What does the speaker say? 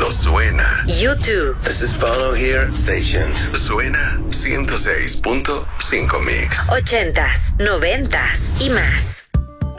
mundo suena. YouTube. This is Paulo here. Stay tuned. Suena 106.5 Mix. 80s, 90s y más.